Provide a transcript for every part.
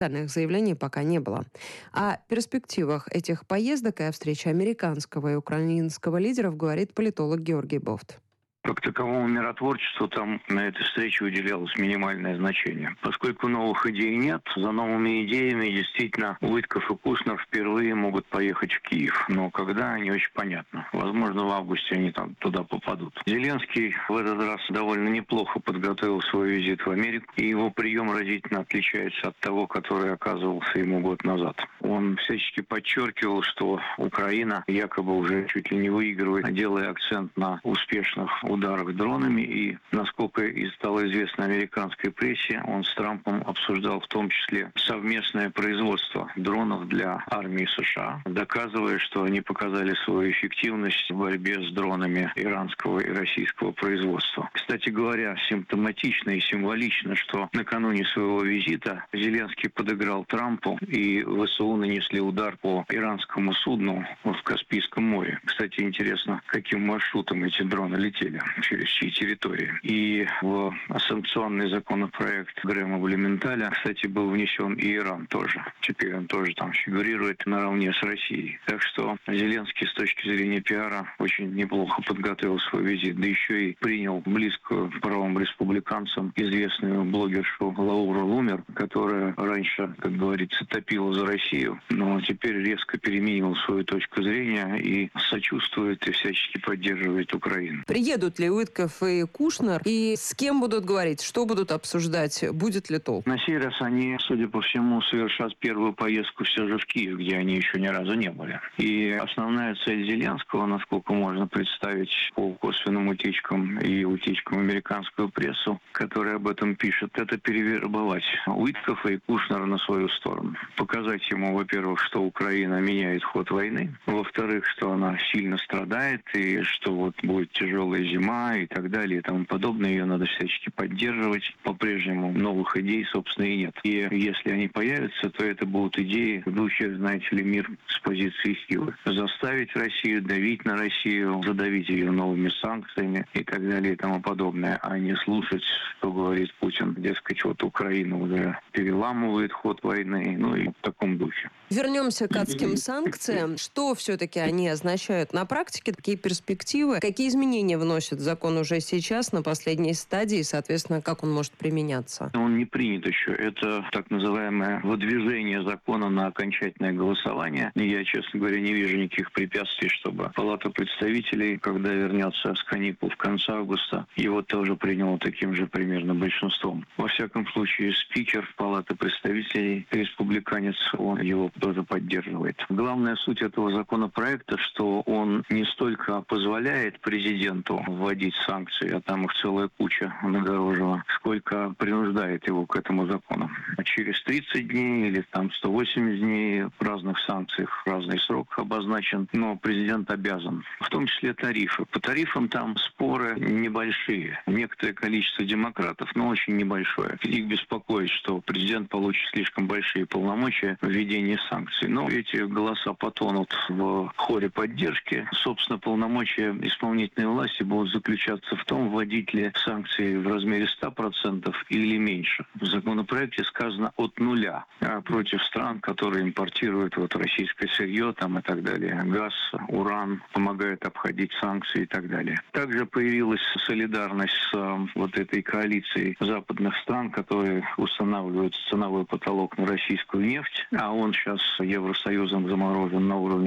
Официальных заявлений пока не было. О перспективах этих поездок и о встрече американского и украинского лидеров говорит политолог Георгий Бофт. Как таковому миротворчеству там на этой встрече уделялось минимальное значение. Поскольку новых идей нет, за новыми идеями действительно Уитков и Кушнер впервые могут поехать в Киев. Но когда, не очень понятно. Возможно, в августе они там туда попадут. Зеленский в этот раз довольно неплохо подготовил свой визит в Америку, и его прием разительно отличается от того, который оказывался ему год назад. Он всячески подчеркивал, что Украина якобы уже чуть ли не выигрывает, делая акцент на успешных ударах дронами. И, насколько и стало известно американской прессе, он с Трампом обсуждал в том числе совместное производство дронов для армии США, доказывая, что они показали свою эффективность в борьбе с дронами иранского и российского производства. Кстати говоря, симптоматично и символично, что накануне своего визита Зеленский подыграл Трампу, и ВСУ нанесли удар по иранскому судну в Каспийском море. Кстати, интересно, каким маршрутом эти дроны летели, через чьи территории. И в санкционный законопроект Грэма Блюменталя, кстати, был внесен и Иран тоже. Теперь он тоже там фигурирует наравне с Россией. Так что Зеленский с точки зрения пиара очень неплохо подготовил свой визит. Да еще и принял близкую правым республиканцам известную блогершу Лауру Лумер, которая раньше, как говорится, топила за Россию, но теперь резко переменила свою точку зрения и сочувствует и всячески поддерживает Украину. Приедут ли Уитков и Кушнер, и с кем будут говорить, что будут обсуждать, будет ли толк? На сей раз они, судя по всему, совершат первую поездку все же в Киев, где они еще ни разу не были. И основная цель Зеленского, насколько можно представить по косвенным утечкам и утечкам в американскую прессу, которая об этом пишет, это перевербовать Уиткова и Кушнера на свою сторону. Показать ему, во-первых, что Украина меняет ход войны, во-вторых, что она сильно страдает и что вот будет тяжелая зима и так далее и тому подобное. Ее надо всячески поддерживать. По-прежнему новых идей, собственно, и нет. И если они появятся, то это будут идеи в духе, знаете ли, мир с позиции силы. Заставить Россию, давить на Россию, задавить ее новыми санкциями и так далее и тому подобное, а не слушать, что говорит Путин. Дескать, вот Украина уже переламывает ход войны, ну и в таком духе. Вернемся к адским санкциям. Что все-таки они означают на практике? Какие перспективы? Какие изменения вносят в закон уже сейчас, на последней стадии? Соответственно, как он может применяться? Он не принят еще. Это так называемое выдвижение закона на окончательное голосование. Я, честно говоря, не вижу никаких препятствий, чтобы Палата представителей, когда вернется с каникул в конце августа, его тоже приняла таким же примерно большинством. Во всяком случае, спикер Палаты представителей, республиканец, он его тоже поддерживает. Главная суть этого законопроекта, что он не столько позволяет президенту вводить санкции, а там их целая куча нагорожена, сколько принуждает его к этому закону. Через 30 дней или там 180 дней в разных санкциях разный срок обозначен, но президент обязан. В том числе тарифы. По тарифам там споры небольшие. Некоторое количество демократов, но очень небольшое. Их беспокоит, что президент получит слишком большие полномочия в введении санкций. Но эти голоса потонут в хоре поддержки. Собственно, полномочия исполнительной власти будут заключаться в том, вводить ли санкции в размере 100% или меньше. В законопроекте сказано от нуля против стран, которые импортируют вот российское сырье там и так далее. Газ, уран, помогают обходить санкции и так далее. Также появилась солидарность с вот этой коалицией западных стран, которые устанавливают ценовой потолок на российскую нефть, а он сейчас Евросоюзом заморожен на уровне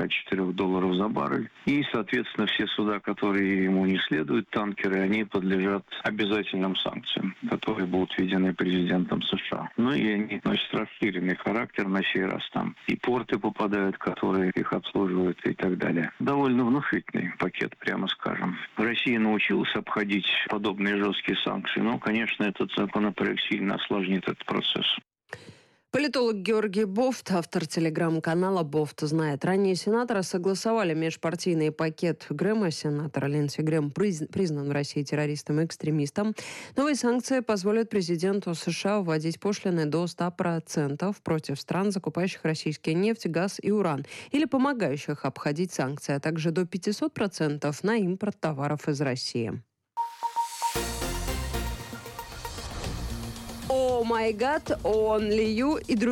$44 за баррель. И, соответственно, все суда, которые ему не следуют, танкеры, они подлежат обязательным санкциям, которые будут введены президентом США. Ну и они носят расширенный характер на сей раз там. И порты попадают, которые их обслуживают и так далее. Довольно внушительный пакет, прямо скажем. Россия научилась обходить подобные жесткие санкции, но, конечно, этот законопроект сильно осложнит этот процесс. Политолог Георгий Бофт, автор телеграм-канала «Бофт знает». Ранее сенаторы согласовали межпартийный пакет Грэма. Сенатор Линдси Грэм признан в России террористом и экстремистом. Новые санкции позволят президенту США вводить пошлины до 100% против стран, закупающих российский нефть, газ и уран, или помогающих обходить санкции, а также до 500% на импорт товаров из России. «О май гад», «Only You» и другие.